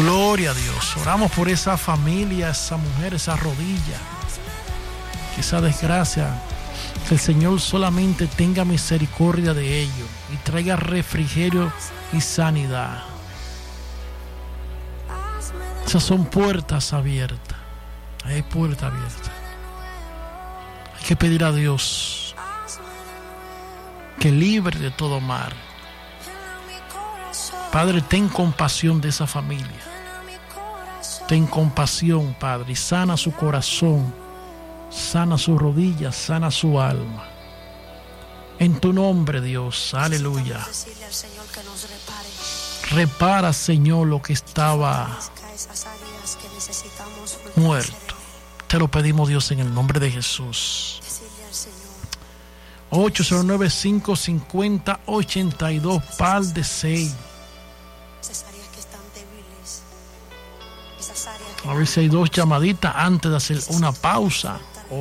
Gloria a Dios. Oramos por esa familia, esa mujer, esa rodilla, que esa desgracia, que el Señor solamente tenga misericordia de ellos y traiga refrigerio y sanidad. Esas son puertas abiertas. Hay puertas abiertas. Hay que pedir a Dios que libre de todo mal. Padre, ten compasión de esa familia. Ten compasión, Padre, y sana su corazón, sana su rodilla, sana su alma. En tu nombre, Dios, aleluya. Repara, Señor, lo que estaba muerto. Te lo pedimos, Dios, en el nombre de Jesús. 809-550-82, par de 6. A ver si hay dos llamaditas antes de hacer una pausa.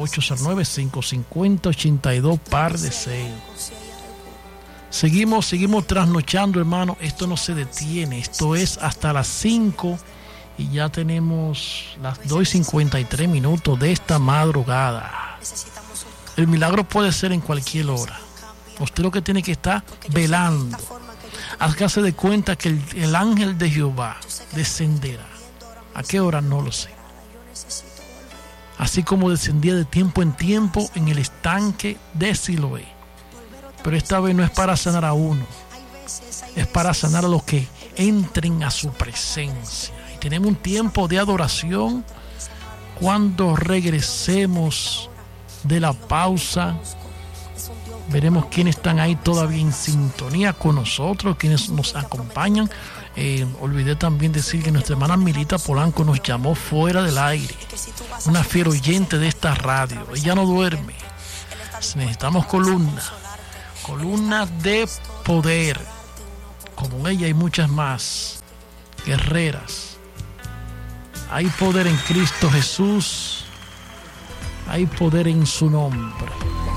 809-550-82, par de 6. Seguimos trasnochando, hermano. Esto no se detiene. Esto es hasta las 5 y ya tenemos las 2:53 de esta madrugada. El milagro puede ser en cualquier hora. Usted lo que tiene que estar velando. Hágase de cuenta que el ángel de Jehová descenderá. ¿A qué hora? No lo sé. Así como descendía de tiempo en tiempo en el estanque de Siloé. Pero esta vez no es para sanar a uno, es para sanar a los que entren a su presencia. Y tenemos un tiempo de adoración. Cuando regresemos de la pausa, veremos quiénes están ahí todavía en sintonía con nosotros, quienes nos acompañan. Olvidé también decir que nuestra hermana Milita Polanco nos llamó fuera del aire, una fiel oyente de esta radio. Ella no duerme. Necesitamos columnas de poder. Como ella hay muchas más guerreras. Hay poder en Cristo Jesús. Hay poder en su nombre.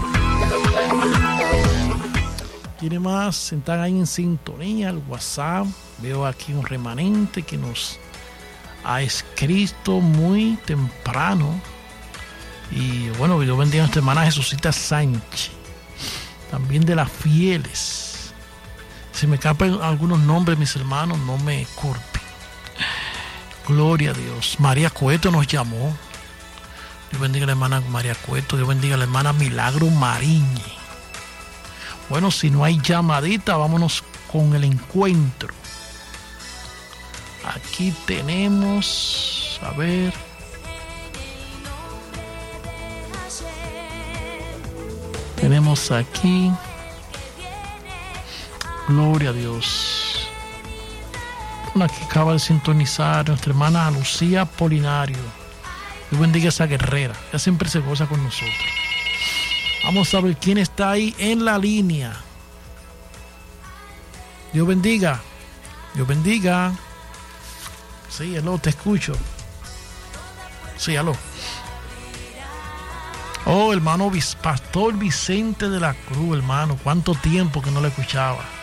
¿Quiere más? Están ahí en sintonía, el WhatsApp. Veo aquí un remanente que nos ha escrito muy temprano. Y bueno, Dios bendiga a nuestra hermana Jesucita Sánchez. También de las fieles. Si me escapan algunos nombres, mis hermanos, no me culpen. Gloria a Dios. María Cueto nos llamó. Dios bendiga a la hermana María Cueto. Dios bendiga a la hermana Milagro Mariñe. Bueno, si no hay llamadita, vámonos con el encuentro. Aquí tenemos, a ver. Tenemos aquí. Gloria a Dios. Una que acaba de sintonizar, nuestra hermana Lucía Polinario. Dios bendiga a esa guerrera. Ella siempre se goza con nosotros. Vamos a ver quién está ahí en la línea. Dios bendiga. Dios bendiga. Sí, aló, te escucho. Sí, aló. Oh, hermano Pastor Vicente de la Cruz, hermano. ¿Cuánto tiempo que no le escuchaba?